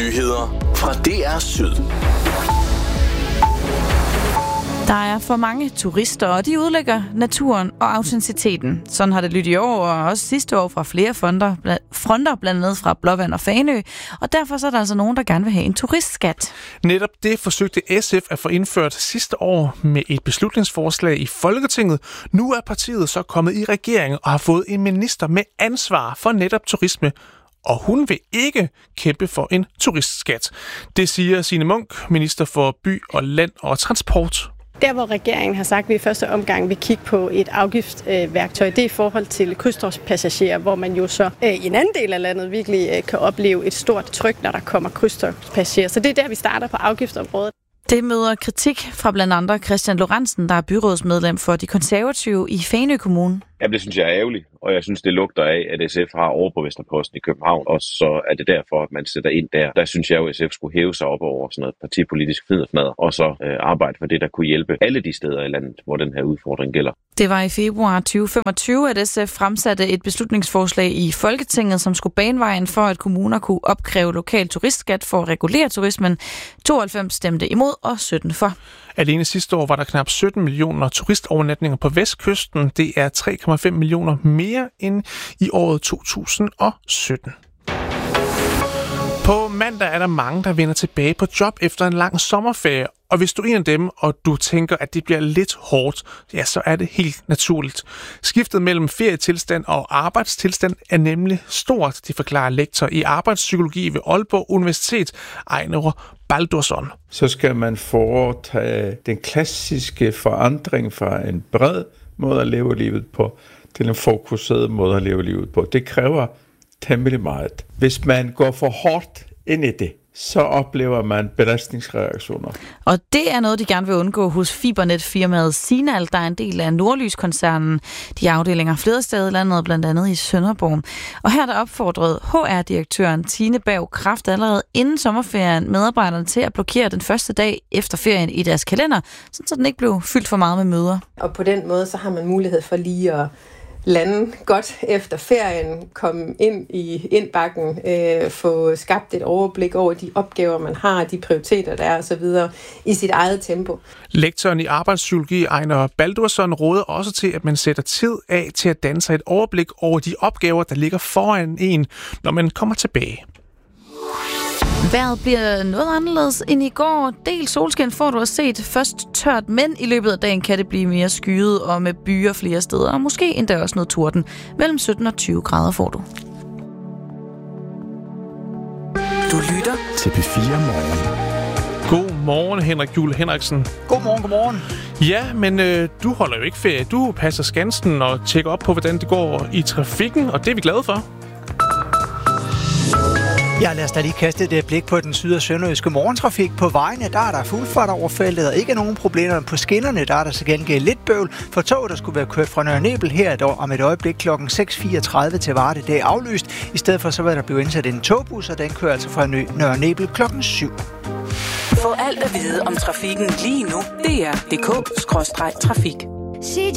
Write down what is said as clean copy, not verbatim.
Nyheder fra DR Syd. Der er for mange turister, og de udlægger naturen og autenticiteten. Sådan har det lyttet i år, og også sidste år fra flere fronter, blandt andet fra Blåvand og Fanø. Og derfor så er der altså nogen, der gerne vil have en turistskat. Netop det forsøgte SF at få indført sidste år med et beslutningsforslag i Folketinget. Nu er partiet så kommet i regering og har fået en minister med ansvar for netop turisme. Og hun vil ikke kæmpe for en turistskat. Det siger Signe Munk, minister for by og land og transport. Der, hvor regeringen har sagt, at vi i første omgang vil kigge på et afgiftsværktøj, det er i forhold til krydstogtspassagerer, hvor man jo så i en anden del af landet virkelig kan opleve et stort tryk, når der kommer krydstogtspassagerer. Så det er der, vi starter på afgiftsområdet. Det møder kritik fra blandt andre Christian Lorentzen, der er byrådsmedlem for De Konservative i Fanø Kommune. Ja, det synes jeg er ærgerligt, og jeg synes, det lugter af, at SF har overborgmesterposten i København, og så er det derfor, at man sætter ind der. Der synes jeg jo, at SF skulle hæve sig op over sådan noget partipolitisk fnidderfnadder, og så arbejde for det, der kunne hjælpe alle de steder i landet, hvor den her udfordring gælder. Det var i februar 2025, at SF fremsatte et beslutningsforslag i Folketinget, som skulle bane vejen for, at kommuner kunne opkræve lokal turistskat for at regulere turismen. 92 stemte imod og 17 for. Alene sidste år var der knap 17 millioner turistovernatninger på Vestkysten. Det er 3,5 millioner mere end i året 2017. På mandag er der mange, der vender tilbage på job efter en lang sommerferie. Og hvis du er en af dem, og du tænker, at det bliver lidt hårdt, ja, så er det helt naturligt. Skiftet mellem ferietilstand og arbejdstilstand er nemlig stort, det forklarer lektor i arbejdspsykologi ved Aalborg Universitet, Ejner Baldursson. Så skal man foretage den klassiske forandring fra en bred måde at leve livet på, til en fokuseret måde at leve livet på. Det kræver temmelig meget. Hvis man går for hårdt ind i det, så oplever man belastningsreaktioner. Og det er noget, de gerne vil undgå hos fibernetfirmaet Signal, der er en del af Nordlys-koncernen. De afdelinger flere steder i landet, blandt andet i Sønderborg. Og her der opfordrede HR-direktøren Tine Berg Kraft allerede inden sommerferien medarbejderne til at blokere den første dag efter ferien i deres kalender, så den ikke blev fyldt for meget med møder. Og på den måde så har man mulighed for lige at lande godt efter ferien, komme ind i indbakken, få skabt et overblik over de opgaver, man har, de prioriteter, der er osv. i sit eget tempo. Lektoren i arbejdspsykologi, Ejner Baldursson, råder også til, at man sætter tid af til at danne sig et overblik over de opgaver, der ligger foran en, når man kommer tilbage. Vejret bliver noget anderledes end i går. Del solskin får du at set først tørt, men i løbet af dagen kan det blive mere skyet og med byer flere steder, og måske endda også noget torden. Mellem 17 og 20 grader får du. Du lytter til P4 Morgen. God morgen, Henrik Juhl Henriksen. Godmorgen. Ja, men du holder jo ikke ferie. Du passer skansen og tjekker op på, hvordan det går i trafikken, og det er vi glade for. Ja, lad os da lige kaste et blik på den syd- og sønderjyske morgentrafik. På vejene, der er der fuld fart over feltet, og ikke nogen problemer. På skinnerne, der er der så gengæld lidt bøvl. For toget, der skulle være kørt fra Nørre Nebel her om et øjeblik kl. 6.34 til Varde, det er aflyst. I stedet for så vil der blive indsat en togbus, og den kører altså fra Nørre Nebel kl. 7. Få alt at vide om trafikken lige nu. DR.dk/trafik.